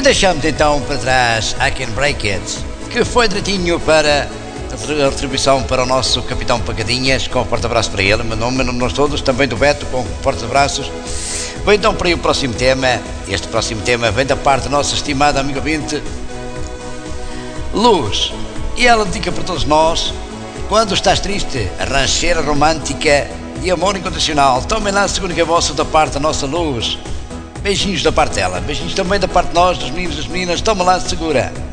deixamos então para trás I Can Break It, que foi direitinho para a retribuição para o nosso capitão Pancadinhas, com um forte abraço para ele, meu nome nós todos, também do Beto, com fortes abraços. Vem então para aí o próximo tema. Este próximo tema vem da parte da nossa estimada amiga ouvinte Luz, e ela dedica para todos nós: quando estás triste, a rancheira romântica de amor incondicional. Tomem lá a segunda que é vossa, da parte da nossa Luz. Beijinhos da parte dela, beijinhos também da parte de nós, dos meninos e das meninas. Toma lá, segura.